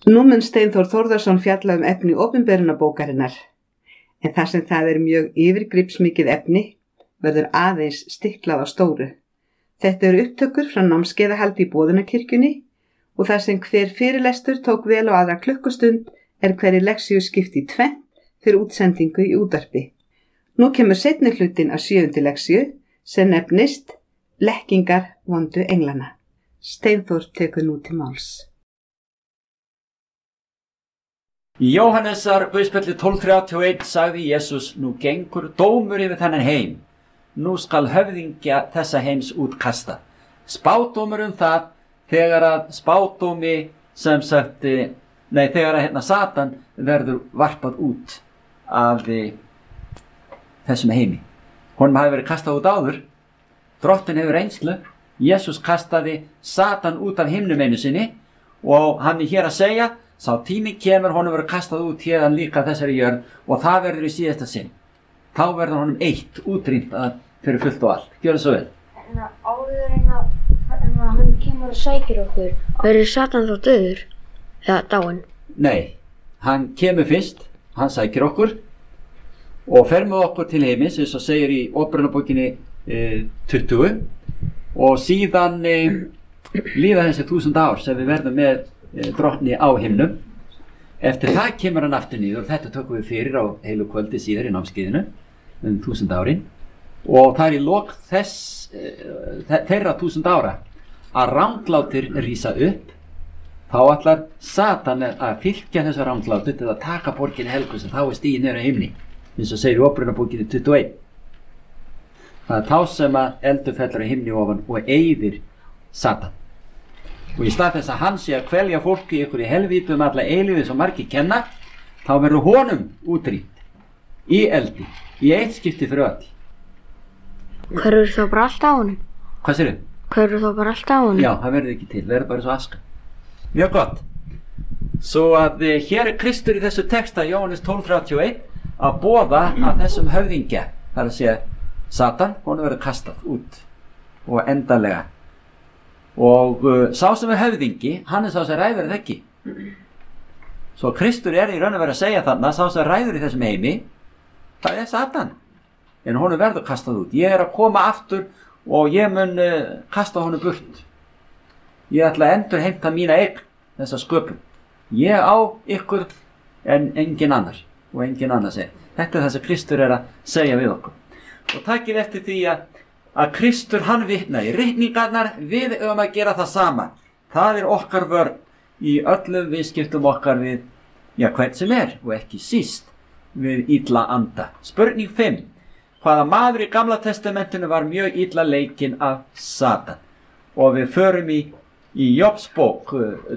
Nú mun Steinþór Þórðarson fjalla efni opinberunarbókarinnar, en þar sem það mjög yfirgripsmikið efni, verður aðeins stiklað á stóru. Þetta eru upptökur frá námskeiðahaldi í Boðunarkirkjunni og þar sem hver fyrirlestur tók vel á aðra klukkustund hverri leksíu skipt í tvennt fyrir útsendingu í útvarpi. Nú kemur seinni hlutinn af 7. leksíu sem nefnist Lekkingar vondu englana. Steinþór tekur nú til máls. Í Jóhannesar guðspjalli 12:31 sagði Jesús: Nú gengur dómur yfir þennan heim. Nú skal höfðingja þessa heims útkasta. Spádómur það þegar að spádómi þegar að Satan verður varpað út af þessum heimi. Honum hafi verið kastað út áður. Drottinn hefur reynslu. Jesús kastaði Satan út af himnum einu sinni og hann hér að segja: Sá tími kemur, honum verður kastað út hérðan líka þessari jörð og það verður í síðasta sinn. Þá verður honum eitt útrýmt fyrir fullt og allt. Gjörðu svo vel. En áður en hann kemur og sækir okkur, verður Satan þá dauður eða dáinn? Nei, hann kemur fyrst, hann sækir okkur og fer með okkur til heimis, eins og segir í Opinberunarbókinni 20, og síðan líða þessi 1000 ár sem við verðum með drottni á himnum. Eftir það kemur hann aftur niður og þetta tökum við fyrir á heilu kvöldi síðar í námskeiðinu 1000 árin, og það í lok þeirra 1000 ára að ranglátir rísa upp. Þá ætlar Satan að fylgja þessu ranglátu til að taka borginni helgu sem þá stigið niður á himni, eins og segir í Opinberunarbókinni 21. Það þá sem að eldur fellur á himni ofan og eyðir Satan. Og í stað þess að hann sé að kvelja fólki ykkur í helvítu alla eilífið sem margir kenna, þá verður honum útrýmt í eldi, í eitt skipti fyrir öll. Hverfur þá bara allt á honum? Hvað segirðu? Hverfur þá bara allt á honum? Já, það verður ekki til, verður bara svo aska. Mjög gott. Svo að hér Kristur í þessu texta, Jóhannes 12:31, að boða að þessum höfðingja, þar að segja Satan, honum verður kastað út og endanlega. Og sá sem höfðingi, hann sá sem ræður það ekki. Svo Kristur í raun og veru að segja þarna, sá sem ræður í þessum heimi, það Satan, en honum verður kastað út. Ég að koma aftur og ég mun kasta honum burt. Ég ætla að endurheimta mína eign, þessa sköpun. Ég á ykkur en engin annar, og engin annar segir. Þetta það sem Kristur að segja við okkur. Og takið eftir því að Kristur hann vitnaði, ritningarnar, við að gera það sama. Það okkar vörn í öllum viðskiptum okkar við, hvern sem og ekki síst við illa anda. Spurning 5. Hvaða maður í Gamla testamentinu var mjög illa leikinn af Satan? Og við förum í Jobsbók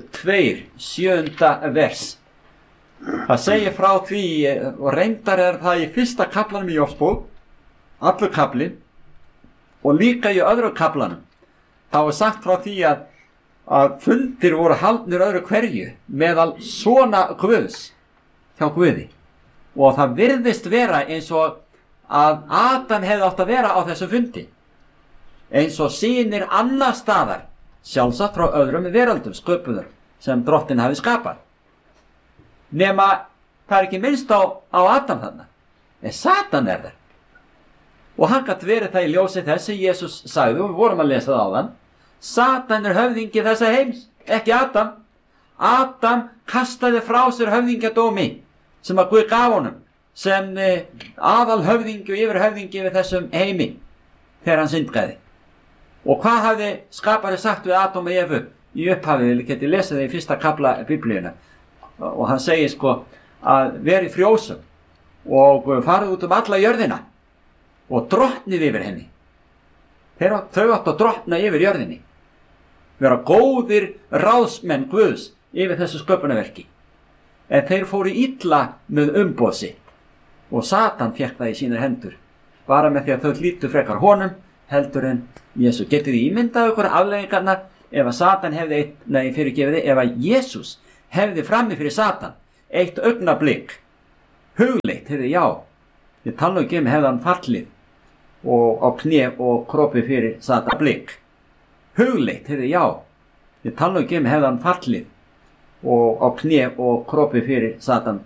2:7 vers. Það segir frá því, og reyndar það í fyrsta kaflanum í Jobsbók, allur kaflinn, og líka í öðru kaflanum. Þá sagt frá því að fundir voru haldnir öðru hverju meðal svona Guðs hjá Guði. Og það virðist vera eins og að Adam hefði átt að vera á þessu fundi. Eins og sýnir annar staðar, sjálfsagt frá öðrum veröldum sköpuður sem Drottinn hafi skapað. Nema það ekki minnst á Adam þarna. En Satan þar. Og hann gat verið það í ljósi þess sem Jesús sagði, og við vorum að lesa það áðan. Satan höfðingi þessa heims, ekki Adam. Adam kastaði frá sér höfðingjadómi sem að Guð gaf honum, sem aðal höfðingi og yfir höfðingi við þessum heimi þegar hann syndgaði. Og hvað hafði skapari sagt við Adam og Evu í upphafið? Við getum lesið það í fyrsta kafla Biblíuna. Og hann segir að veri frjósum og farið út alla jörðina og drottnið yfir henni. Þau áttu að drottna yfir jörðinni. Vera góðir ráðsmenn Guðs yfir þessu sköpunarverki. En þeir fóru illa með umboð sitt. Og Satan fékk það í sínar hendur. Bara með því að þau hlýttu frekar honum heldur en Jesús. Getið þið ímyndað ykkur afleiðingarnar ef að Satan ef að Jesús hefði frammi fyrir Satan eitt augnablik hugleitt, já, ég tala ekki hefði hann fallið og á kné og kropið fyrir Satan blik. Hugleitt, já, ég tala ekki hefði hann fallið og á kné og kropið fyrir Satan